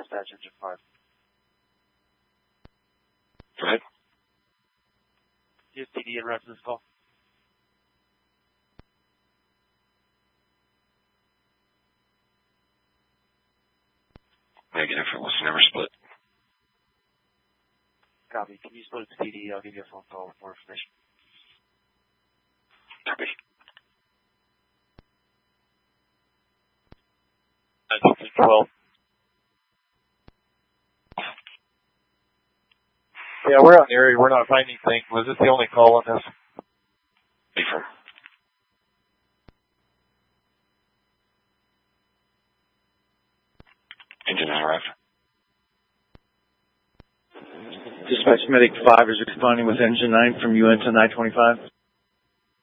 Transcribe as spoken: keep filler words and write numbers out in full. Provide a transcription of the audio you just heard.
dispatch engine five. Go ahead. Do you have T D in rest of this call? Negative. It was never split. Copy. Can you split it to T D? I'll give you a phone call with more information. Copy. nineteen twelve. Yeah, we're out in the area. We're not finding anything. Was this the only call on this? Confirm. Engine nine arrived. Dispatch Medic five is responding with Engine nine from U N to nine twenty-five.